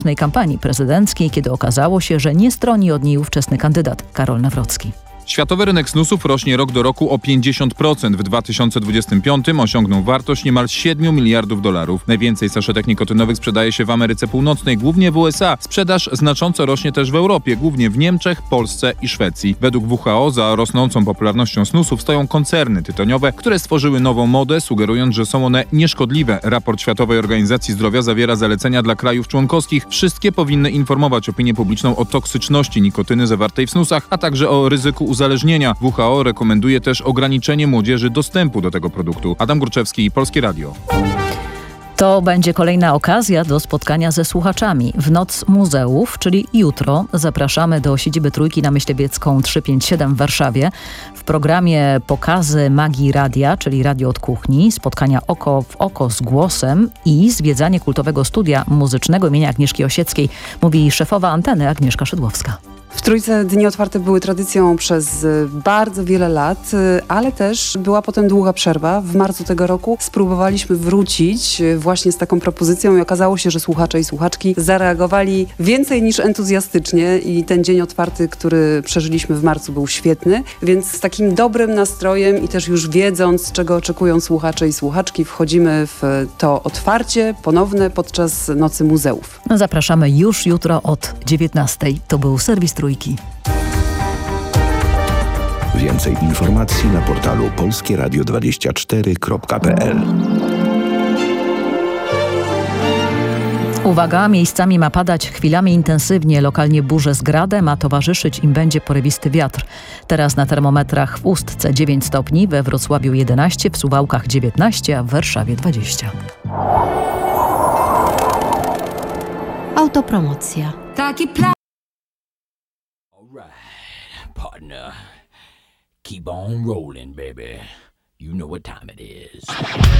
kampanii prezydenckiej, kiedy okazało się, że nie stroni od niej ówczesny kandydat Karol Nawrocki. Światowy rynek snusów rośnie rok do roku o 50%. W 2025 osiągnął wartość niemal 7 miliardów dolarów. Najwięcej saszetek nikotynowych sprzedaje się w Ameryce Północnej, głównie w USA. Sprzedaż znacząco rośnie też w Europie, głównie w Niemczech, Polsce i Szwecji. Według WHO za rosnącą popularnością snusów stoją koncerny tytoniowe, które stworzyły nową modę, sugerując, że są one nieszkodliwe. Raport Światowej Organizacji Zdrowia zawiera zalecenia dla krajów członkowskich. Wszystkie powinny informować opinię publiczną o toksyczności nikotyny zawartej w snusach, a także o ryzyku uzależnienia. WHO rekomenduje też ograniczenie młodzieży dostępu do tego produktu. Adam Górczewski, Polskie Radio. To będzie kolejna okazja do spotkania ze słuchaczami. W Noc Muzeów, czyli jutro, zapraszamy do siedziby Trójki na Myślebiecką 357 w Warszawie. W programie Pokazy Magii Radia, czyli Radio od Kuchni, spotkania oko w oko z głosem i zwiedzanie kultowego studia muzycznego imienia Agnieszki Osieckiej, mówi szefowa anteny Agnieszka Szydłowska. W Trójce Dni Otwarte były tradycją przez bardzo wiele lat, ale też była potem długa przerwa. W marcu tego roku spróbowaliśmy wrócić właśnie z taką propozycją i okazało się, że słuchacze i słuchaczki zareagowali więcej niż entuzjastycznie i ten dzień otwarty, który przeżyliśmy w marcu, był świetny, więc z takim dobrym nastrojem i też już wiedząc, czego oczekują słuchacze i słuchaczki, wchodzimy w to otwarcie ponowne podczas Nocy Muzeów. Zapraszamy już jutro od 19:00. To był serwis Trójki. Więcej informacji na portalu polskieradio24.pl. Uwaga, miejscami ma padać chwilami intensywnie, lokalnie burze z gradem, a towarzyszyć im będzie porywisty wiatr. Teraz na termometrach w Ustce 9 stopni, we Wrocławiu 11, w Suwałkach 19, a w Warszawie 20. Autopromocja. Taki plan. Partner, keep on rolling, baby. You know what time it is.